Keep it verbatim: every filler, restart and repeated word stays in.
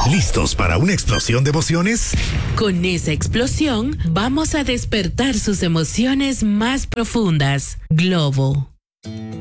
¿Listos para una explosión de emociones? Con esa explosión vamos a despertar sus emociones más profundas. Globo.